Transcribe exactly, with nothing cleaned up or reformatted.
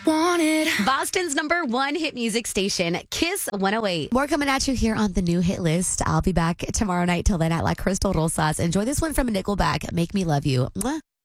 wanted. Boston's number one hit music station, Kiss one oh eight. More coming at you here on the new hit list. I'll be back tomorrow night. Till then, at La Crystal Rosas. Enjoy this one from Nickelback, Make Me Love You. Mwah.